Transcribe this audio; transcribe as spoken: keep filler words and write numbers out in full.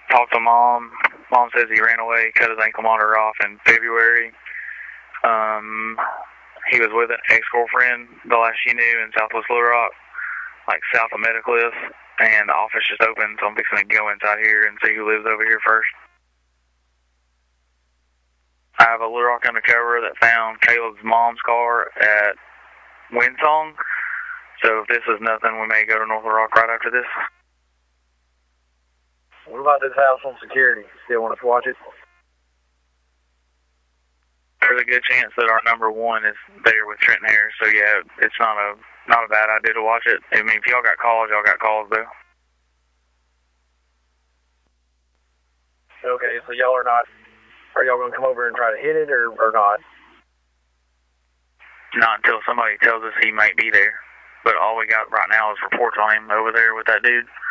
talked to Mom. Mom says he ran away, cut his ankle monitor off in February. Um, he was with an ex-girlfriend, the last she knew, in Southwest Little Rock, like south of Metacliff, and the office just opened, so I'm fixing to go inside here and see who lives over here first. I have a Little Rock undercover that found Caleb's mom's car at Windsong, so if this is nothing, we may go to North Little Rock right after this. What about this house on security? Still want us to watch it? There's a good chance that our number one is there with Trenton Harris, so yeah, it's not a not a bad idea to watch it. I mean, if y'all got calls, y'all got calls, though. Okay, so y'all are not, are y'all going to come over and try to hit it, or, or not? Not until somebody tells us he might be there. But all we got right now is reports on him over there with that dude.